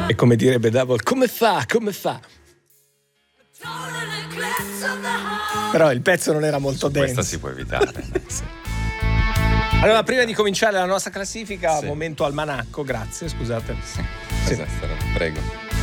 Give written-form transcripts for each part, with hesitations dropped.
E come direbbe Double, come fa? Però il pezzo non era molto dance. Questa si può evitare. Sì. Allora, prima di cominciare la nostra classifica, sì. Momento almanacco, grazie, scusate. Sì. Prego.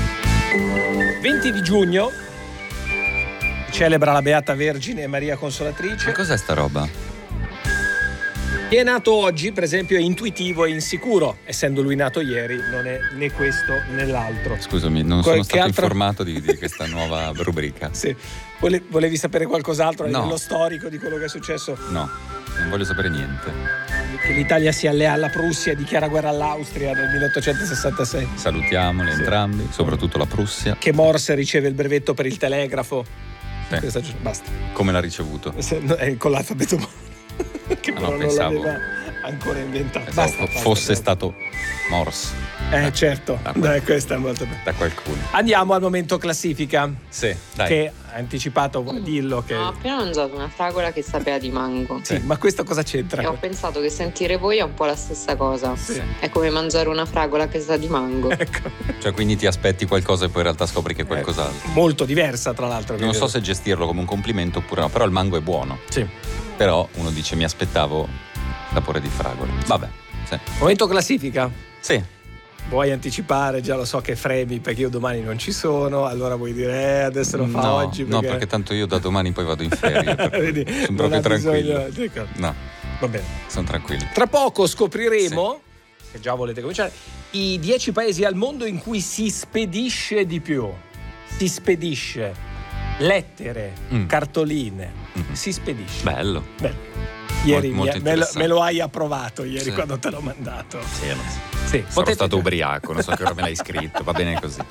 20 di giugno celebra la Beata Vergine Maria Consolatrice. Ma cos'è sta roba? Chi è nato oggi, per esempio, è intuitivo e insicuro. Essendo lui nato ieri, non è né questo né l'altro. Scusami, non sono stato informato di questa nuova rubrica. Sì. Volevi sapere qualcos'altro a No. livello storico di quello che è successo? No, non voglio sapere niente. Che l'Italia si allea alla Prussia e dichiara guerra all'Austria nel 1866. Salutiamoli entrambi, soprattutto la Prussia. Che Morse riceve il brevetto per il telegrafo. Sì. Basta. Come l'ha ricevuto? Con l'alfabeto che però non pensavo l'aveva ancora inventato. Basta, fosse stato Morse. Certo, questa è molto bella. Da qualcuno. Andiamo al momento classifica. Sì, dai. Che ha anticipato, dillo che... Ho appena mangiato una fragola che sapeva di mango. Sì, ma questo cosa c'entra? E ho pensato che sentire voi è un po' la stessa cosa. Sì. È come mangiare una fragola che sa di mango. Ecco. Cioè, quindi ti aspetti qualcosa e poi in realtà scopri che è qualcos'altro. Molto diversa, tra l'altro. Non so se gestirlo come un complimento oppure no, però il mango è buono. Sì. Però uno dice mi aspettavo sapore di fragola. Vabbè. Sì. Momento classifica. Sì. Vuoi anticipare? Già lo so che fremi perché io domani non ci sono, allora vuoi dire adesso lo fa oggi? No, perché tanto io da domani poi vado in ferie. Vedi, sono proprio tranquillo. Bisogno... No, va bene. sono tranquillo. Tra poco scopriremo, se già volete cominciare, i 10 paesi al mondo in cui si spedisce di più. Si spedisce lettere, cartoline, si spedisce. Bello. Ieri molto me lo hai approvato ieri quando te l'ho mandato. Sì, sono stato ubriaco, non so che ora me l'hai scritto, va bene così.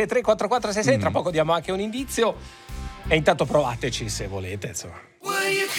366-663-4466, tra poco diamo anche un indizio e intanto provateci se volete, insomma.